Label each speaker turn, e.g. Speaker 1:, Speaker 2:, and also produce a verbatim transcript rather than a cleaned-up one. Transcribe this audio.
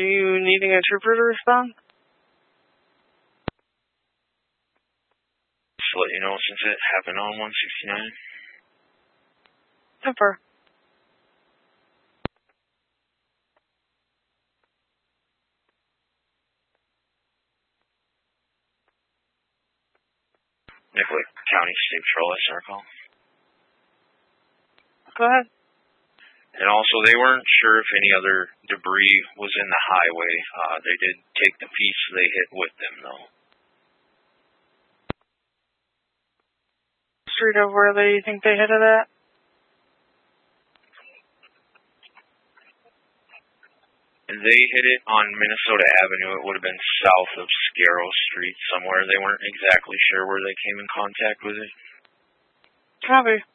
Speaker 1: Are you needing a trooper to respond?
Speaker 2: Just to let you know, since it happened on one sixty-nine.
Speaker 1: Trooper.
Speaker 2: Nicollet County State Patrol, S R call.
Speaker 1: Go ahead.
Speaker 2: And also, they weren't sure if any other debris was in the highway. Uh, they did take the piece they hit with them, though.
Speaker 1: Street of where they think they hit it at?
Speaker 2: They hit it on Minnesota Avenue. It would have been south of Scarrow Street somewhere. They weren't exactly sure where they came in contact with it.
Speaker 1: Copy.